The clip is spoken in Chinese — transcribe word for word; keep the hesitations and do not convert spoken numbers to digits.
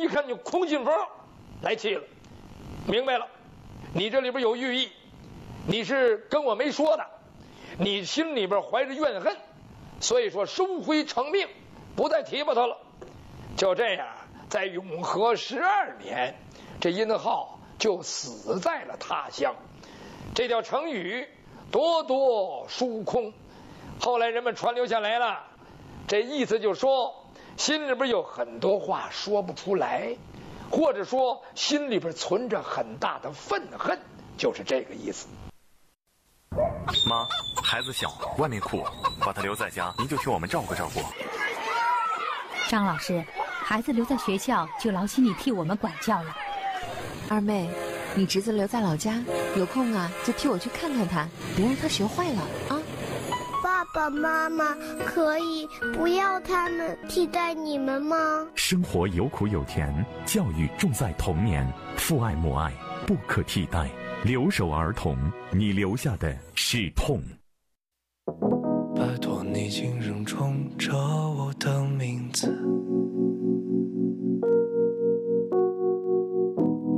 一看就孔庆峰来气了，明白了，你这里边有寓意，你是跟我没说的，你心里边怀着怨恨，所以说收回成命，不再提拔他了。就这样，在永和十二年，这殷浩就死在了他乡。这条成语多多疏空，后来人们传留下来了，这意思就是说心里边有很多话说不出来，或者说心里边存着很大的愤恨，就是这个意思。 妈，孩子小，外面酷，把他留在家，您就替我们照顾照顾。 张老师，孩子留在学校就劳心你替我们管教了。 二妹，你侄子留在老家，有空啊就替我去看看他，别让他学坏了啊。 爸爸妈妈可以不要他们替代你们吗？ 生活有苦有甜，教育重在童年，父爱母爱不可替代。留守儿童，你留下的是痛。 拜托你轻声冲着我的名字。